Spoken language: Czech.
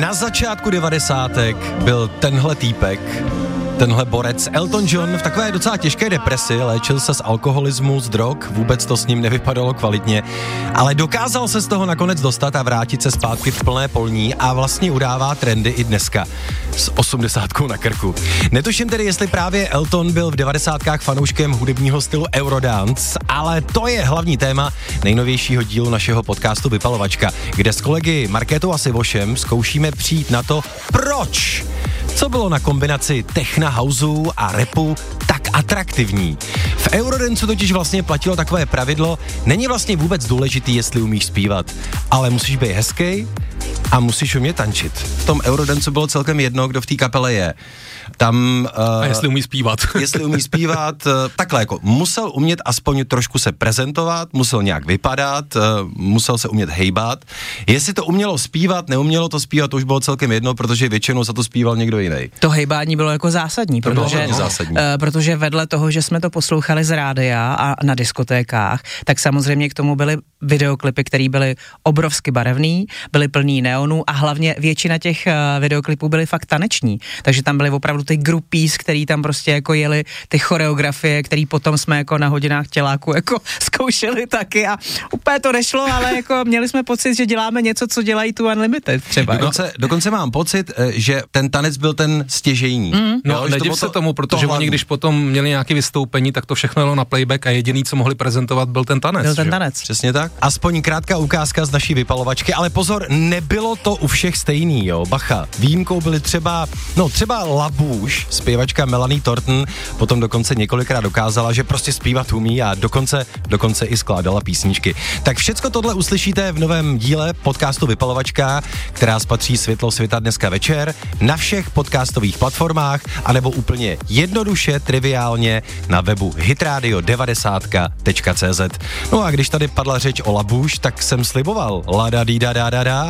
Na začátku 90. byl tenhle týpek, tenhle borec Elton John v takové docela těžké depresi, léčil se z alkoholismu, z drog, vůbec to s ním nevypadalo kvalitně, ale dokázal se z toho nakonec dostat a vrátit se zpátky v plné polní a vlastně udává trendy i dneska s 80 na krku. Netuším tedy, jestli právě Elton byl v 90kách fanouškem hudebního stylu Eurodance, ale to je hlavní téma nejnovějšího dílu našeho podcastu Vypalovačka, kde s kolegy Markétou a Sivošem zkoušíme přijít na to, proč. Co bylo na kombinaci techna, houseu a rapu tak atraktivní? V Eurodancu totiž vlastně platilo takové pravidlo, není vlastně vůbec důležitý, jestli umíš zpívat, ale musíš být hezký a musíš umět tančit. V tom Eurodancu bylo celkem jedno, kdo v té kapele je. Tam... a jestli umí zpívat. Jestli umí zpívat, takhle jako musel umět aspoň trošku se prezentovat, musel nějak vypadat, musel se umět hejbat. Jestli to umělo zpívat, neumělo to zpívat, to už bylo celkem jedno, protože většinou za to zpíval někdo jiný. To hejbání bylo jako zásadní, protože vedle toho, že jsme to poslouchali z rádia a na diskotékách, tak samozřejmě k tomu byly videoklipy, které byly obrovsky barevný, byly plný neonů a hlavně většina těch videoklipů byly fakt taneční, takže tam byly opravdu ty groupies, který tam prostě jako jeli ty choreografie, který potom jsme jako na hodinách těláku jako zkoušeli taky a úplně to nešlo, ale jako měli jsme pocit, že děláme něco, co dělají tu Unlimited třeba. Dokonce mám pocit, že ten tanec byl ten stěžejní. No, nediv se tomu, protože oni, když potom měli nějaké vystoupení, tak to všechno jelo na playback a jediný, co mohli prezentovat, byl ten tanec. Byl ten tanec. Přesně tak. Aspoň krátká ukázka z naší vypalovačky, ale pozor, nebylo to u všech stejný, jo, bacha. Výjimkou byly třeba Labouche, zpěvačka Melanie Thornton, potom dokonce několikrát dokázala, že prostě zpívat umí a dokonce i skládala písničky. Tak všecko tohle uslyšíte v novém díle podcastu Vypalovačka, která spatří světlo světa dneska večer na všech podcastových platformách, anebo úplně jednoduše, triviálně na webu hitradio90.cz. No a když tady padla řeč o Labouche, tak jsem sliboval.